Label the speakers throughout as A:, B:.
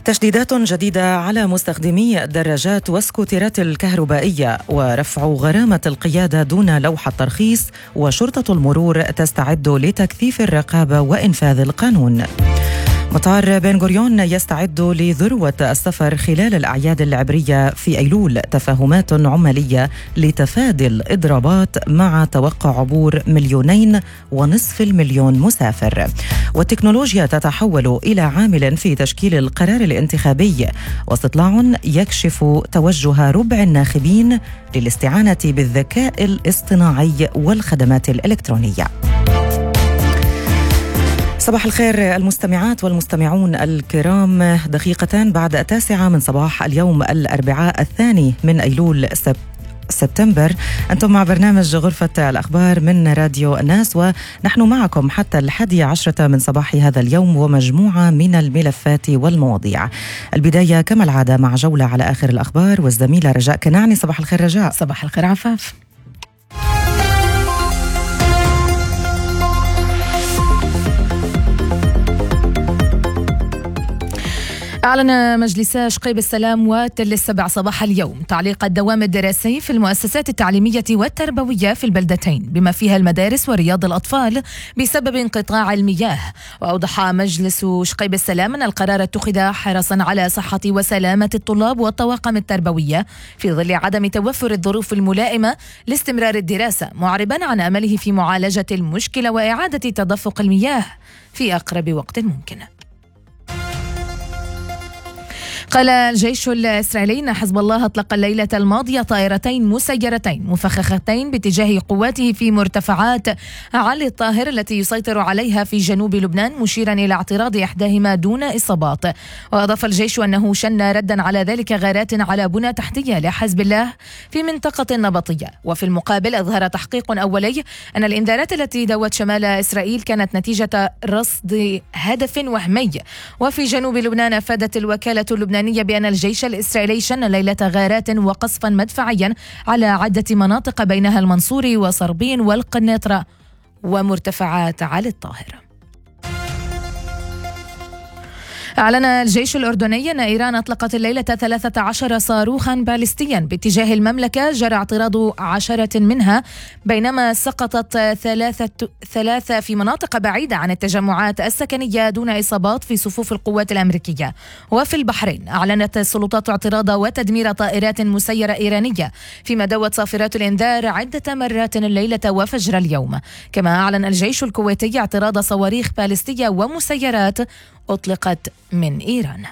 A: تشديدات جديدة على مستخدمي الدراجات والسكوترات الكهربائية ورفع غرامة القيادة دون لوحة ترخيص، وشرطة المرور تستعد لتكثيف الرقابة وإنفاذ القانون. مطار بن غوريون يستعد لذروة السفر خلال الأعياد العبرية في أيلول، تفاهمات عمالية لتفادي الإضرابات مع توقع عبور 2.5 مليون مسافر. والتكنولوجيا تتحول إلى عامل في تشكيل القرار الانتخابي، واستطلاع يكشف توجه ربع الناخبين للاستعانة بالذكاء الاصطناعي والخدمات الإلكترونية. صباح الخير المستمعات والمستمعون الكرام، دقيقتان بعد 9 من صباح اليوم الأربعاء 2 من أيلول سبتمبر. أنتم مع برنامج غرفة الأخبار من راديو الناس، ونحن معكم حتى 11 من صباح هذا اليوم ومجموعة من الملفات والمواضيع. البداية كما العادة مع جولة على آخر الأخبار، والزميلة رجاء كنعني. صباح الخير رجاء.
B: صباح الخير عفاف. أعلن مجلس شقيب السلام وتل السبع صباح اليوم تعليق الدوام الدراسي في المؤسسات التعليمية والتربوية في البلدتين بما فيها المدارس ورياض الأطفال بسبب انقطاع المياه. وأوضح مجلس شقيب السلام أن القرار اتخذ حرصا على صحة وسلامة الطلاب والطواقم التربوية في ظل عدم توفر الظروف الملائمة لاستمرار الدراسة، معربا عن أمله في معالجة المشكلة وإعادة تدفق المياه في أقرب وقت ممكن. قال الجيش الإسرائيلي أن حزب الله أطلق الليلة الماضية طائرتين مسيرتين مفخختين باتجاه قواته في مرتفعات علي الطاهر التي يسيطر عليها في جنوب لبنان، مشيرا إلى اعتراض إحداهما دون إصابات. وأضاف الجيش أنه شن ردا على ذلك غارات على بنى تحتية لحزب الله في منطقة النبطية. وفي المقابل أظهر تحقيق أولي أن الإنذارات التي دوت شمال إسرائيل كانت نتيجة رصد هدف وهمي. وفي جنوب لبنان أفادت الوكالة اللبنانية بأن الجيش الإسرائيلي شن ليلة غارات وقصفا مدفعيا على عدة مناطق بينها المنصوري وصربين والقنيطرة ومرتفعات علي الطاهر. أعلن الجيش الأردني أن إيران أطلقت الليلة 13 صاروخا باليستيا باتجاه المملكة، جرى اعتراض 10 منها، بينما سقطت ثلاثة في مناطق بعيدة عن التجمعات السكنية دون إصابات في صفوف القوات الأمريكية. وفي البحرين أعلنت السلطات اعتراض وتدمير طائرات مسيرة إيرانية، فيما دوت صافرات الإنذار عدة مرات الليلة وفجر اليوم. كما أعلن الجيش الكويتي اعتراض صواريخ باليستية ومسيرات أطلقت من إيران.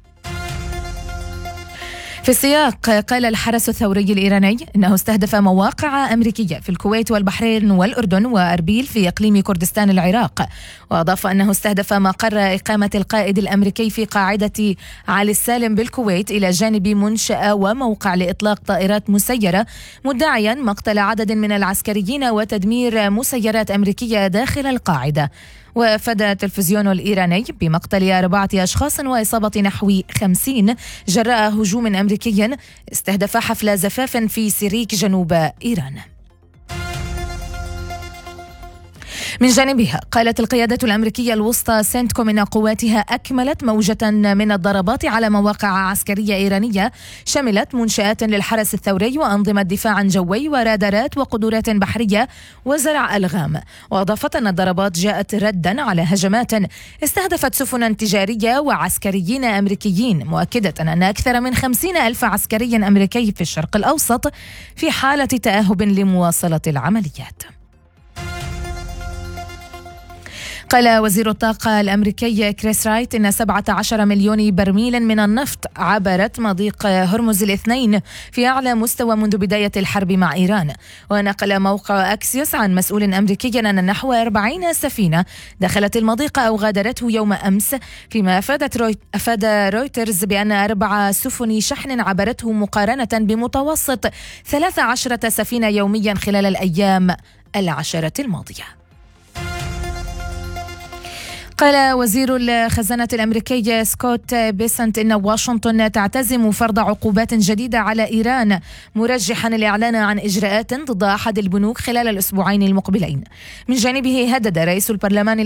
B: في السياق قال الحرس الثوري الإيراني إنه استهدف مواقع أمريكية في الكويت والبحرين والأردن وأربيل في إقليم كردستان العراق. وأضاف أنه استهدف مقر إقامة القائد الأمريكي في قاعدة علي السالم بالكويت إلى جانب منشأة وموقع لإطلاق طائرات مسيرة، مدعيا مقتل عدد من العسكريين وتدمير مسيرات أمريكية داخل القاعدة. وأفاد التلفزيون الإيراني بمقتل 4 أشخاص وإصابة نحو 50 جراء هجوم أمريكي استهدف حفل زفاف في سيريك جنوب إيران. من جانبها قالت القيادة الأمريكية الوسطى سنتكوم إن قواتها أكملت موجة من الضربات على مواقع عسكرية إيرانية شملت منشآت للحرس الثوري وأنظمة دفاع جوي ورادارات وقدرات بحرية وزرع ألغام. وأضافت أن الضربات جاءت ردا على هجمات استهدفت سفنا تجارية وعسكريين أمريكيين، مؤكدة أن أكثر من 50,000 عسكري أمريكي في الشرق الأوسط في حالة تأهب لمواصلة العمليات. قال وزير الطاقة الأمريكي كريس رايت إن 17 مليون برميل من النفط عبرت مضيق هرمز الاثنين في أعلى مستوى منذ بداية الحرب مع إيران. ونقل موقع أكسيوس عن مسؤول أمريكي أن نحو 40 سفينة دخلت المضيق أو غادرته يوم أمس، فيما أفاد رويترز بأن 4 سفن شحن عبرته مقارنة بمتوسط 13 سفينة يوميا خلال الأيام 10 الماضية. قال وزير الخزانة الأمريكي سكوت بيسنت إن واشنطن تعتزم فرض عقوبات جديدة على إيران، مرجحا الإعلان عن إجراءات ضد أحد البنوك خلال الأسبوعين المقبلين. من جانبه هدد رئيس البرلمان